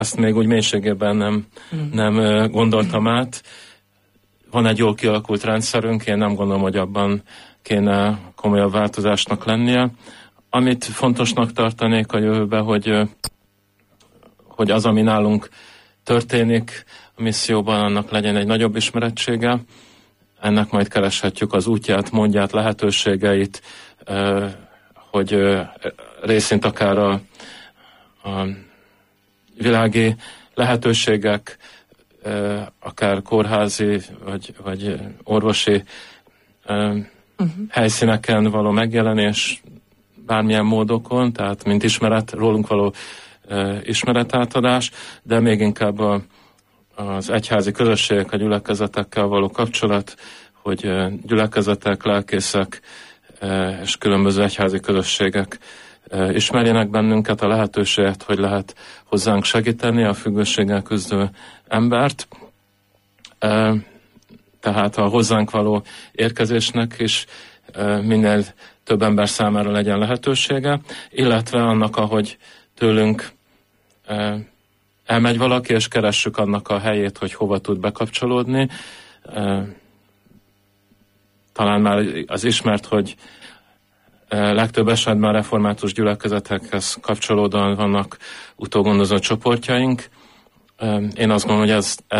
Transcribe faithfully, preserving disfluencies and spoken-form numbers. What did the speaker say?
ezt még úgy mélységében nem, mm. nem gondoltam át. Van egy jól kialakult rendszerünk, én nem gondolom, hogy abban kéne komolyabb változásnak lennie. Amit fontosnak tartanék a jövőben, hogy, hogy az, ami nálunk történik a misszióban, annak legyen egy nagyobb ismerettsége. Ennek majd kereshetjük az útját, módját, lehetőségeit, hogy részint akár a, a világi lehetőségek, akár kórházi vagy, vagy orvosi uh-huh. helyszíneken való megjelenés bármilyen módokon, tehát mint ismeret, rólunk való uh, ismeretátadás, de még inkább a, az egyházi közösségek, a gyülekezetekkel való kapcsolat, hogy uh, gyülekezetek, lelkészek uh, és különböző egyházi közösségek uh, ismerjenek bennünket, a lehetőséget, hogy lehet hozzánk segíteni a függőséggel küzdő embert. Uh, tehát a hozzánk való érkezésnek is uh, minél több ember számára legyen lehetősége, illetve annak, ahogy tőlünk uh, elmegy valaki, és keressük annak a helyét, hogy hova tud bekapcsolódni. Uh, talán már az ismert, hogy uh, legtöbb esetben református gyülekezetekhez kapcsolódóan vannak utógondozó csoportjaink. Uh, én azt gondolom, hogy ez